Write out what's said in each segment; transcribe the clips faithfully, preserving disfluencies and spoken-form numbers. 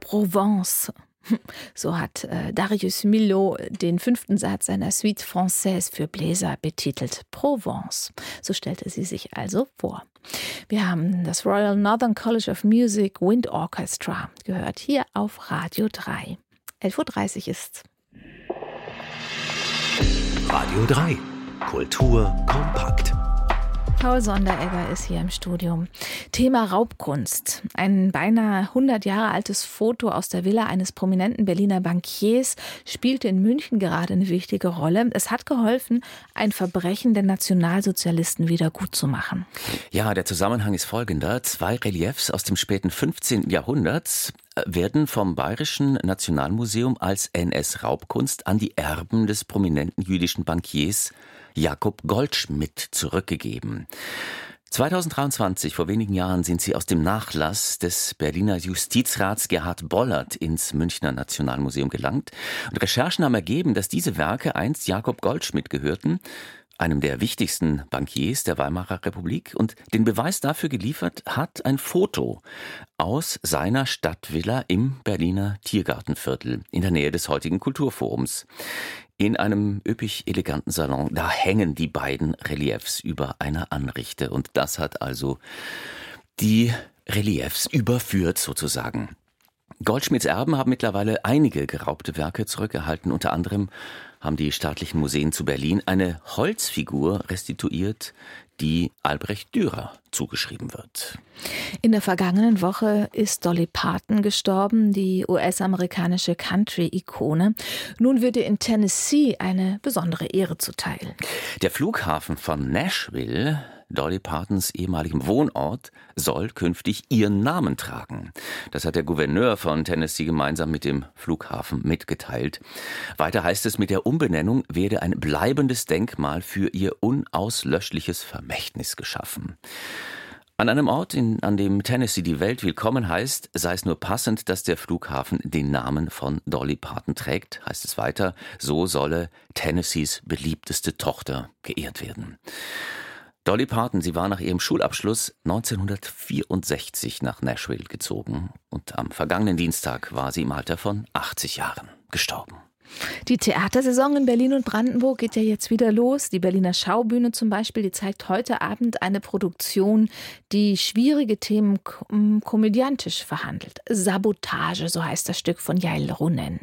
Provence. So hat äh, Darius Milhaud den fünften Satz seiner Suite Française für Bläser betitelt. Provence. So stellte sie sich also vor. Wir haben das Royal Northern College of Music Wind Orchestra gehört, hier auf Radio drei. elf Uhr dreißig ist. Radio drei. Kultur kompakt. Paul Sonderegger ist hier im Studio. Thema Raubkunst. Ein beinahe hundert Jahre altes Foto aus der Villa eines prominenten Berliner Bankiers spielte in München gerade eine wichtige Rolle. Es hat geholfen, ein Verbrechen der Nationalsozialisten wieder gut zu machen. Ja, der Zusammenhang ist folgender. Zwei Reliefs aus dem späten fünfzehnten Jahrhundert werden vom Bayerischen Nationalmuseum als N S-Raubkunst an die Erben des prominenten jüdischen Bankiers Jakob Goldschmidt zurückgegeben. zweitausenddreiundzwanzig, vor wenigen Jahren, sind sie aus dem Nachlass des Berliner Justizrats Gerhard Bollert ins Münchner Nationalmuseum gelangt. Und Recherchen haben ergeben, dass diese Werke einst Jakob Goldschmidt gehörten, einem der wichtigsten Bankiers der Weimarer Republik. Und den Beweis dafür geliefert hat ein Foto aus seiner Stadtvilla im Berliner Tiergartenviertel in der Nähe des heutigen Kulturforums. In einem üppig eleganten Salon, da hängen die beiden Reliefs über einer Anrichte. Und das hat also die Reliefs überführt sozusagen. Goldschmidts Erben haben mittlerweile einige geraubte Werke zurückerhalten. Unter anderem haben die staatlichen Museen zu Berlin eine Holzfigur restituiert, die Albrecht Dürer zugeschrieben wird. In der vergangenen Woche ist Dolly Parton gestorben, die U S-amerikanische Country-Ikone. Nun wird ihr in Tennessee eine besondere Ehre zuteil. Der Flughafen von Nashville, Dolly Partons ehemaligem Wohnort, soll künftig ihren Namen tragen. Das hat der Gouverneur von Tennessee gemeinsam mit dem Flughafen mitgeteilt. Weiter heißt es, mit der Umbenennung werde ein bleibendes Denkmal für ihr unauslöschliches Vermächtnis geschaffen. An einem Ort, in, an dem Tennessee die Welt willkommen heißt, sei es nur passend, dass der Flughafen den Namen von Dolly Parton trägt, heißt es weiter, so solle Tennessees beliebteste Tochter geehrt werden. Dolly Parton, sie war nach ihrem Schulabschluss neunzehnhundertvierundsechzig nach Nashville gezogen und am vergangenen Dienstag war sie im Alter von achtzig Jahren gestorben. Die Theatersaison in Berlin und Brandenburg geht ja jetzt wieder los. Die Berliner Schaubühne zum Beispiel, die zeigt heute Abend eine Produktion, die schwierige Themen kom- komödiantisch verhandelt. Sabotage, so heißt das Stück von Yael Ronen.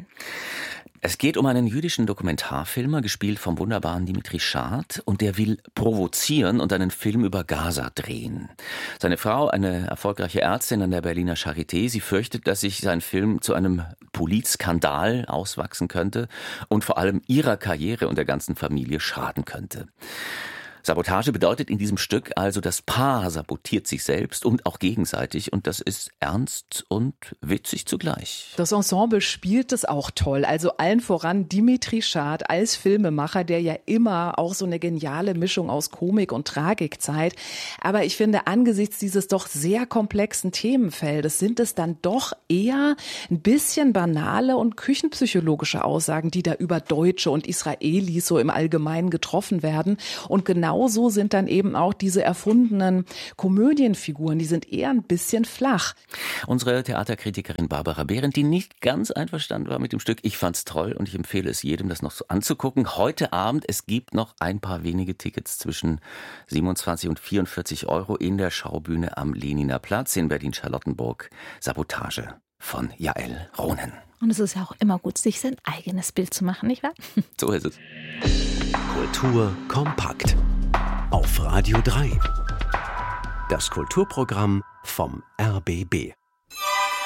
Es geht um einen jüdischen Dokumentarfilmer, gespielt vom wunderbaren Dimitri Schad, und der will provozieren und einen Film über Gaza drehen. Seine Frau, eine erfolgreiche Ärztin an der Berliner Charité, sie fürchtet, dass sich sein Film zu einem Politskandal auswachsen könnte und vor allem ihrer Karriere und der ganzen Familie schaden könnte. Sabotage bedeutet in diesem Stück also, das Paar sabotiert sich selbst und auch gegenseitig, und das ist ernst und witzig zugleich. Das Ensemble spielt es auch toll, also allen voran Dimitri Schad als Filmemacher, der ja immer auch so eine geniale Mischung aus Komik und Tragik zeigt. Aber ich finde, angesichts dieses doch sehr komplexen Themenfeldes sind es dann doch eher ein bisschen banale und küchenpsychologische Aussagen, die da über Deutsche und Israelis so im Allgemeinen getroffen werden. Und genau Genauso sind dann eben auch diese erfundenen Komödienfiguren, die sind eher ein bisschen flach. Unsere Theaterkritikerin Barbara Behrendt, die nicht ganz einverstanden war mit dem Stück. Ich fand's toll und ich empfehle es jedem, das noch so anzugucken. Heute Abend, es gibt noch ein paar wenige Tickets zwischen siebenundzwanzig und vierundvierzig Euro in der Schaubühne am Leniner Platz in Berlin-Charlottenburg. Sabotage von Yael Ronen. Und es ist ja auch immer gut, sich sein eigenes Bild zu machen, nicht wahr? So ist es. Kultur kompakt. Auf Radio drei. Das Kulturprogramm vom R B B.